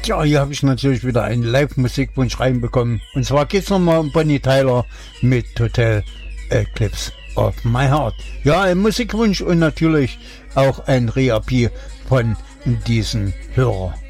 Tja, hier habe ich natürlich wieder einen Live-Musikwunsch reinbekommen. Und zwar geht's nochmal um Bonnie Tyler mit Total Eclipse of My Heart. Ja, ein Musikwunsch und natürlich auch ein Reappell von diesem Hörer.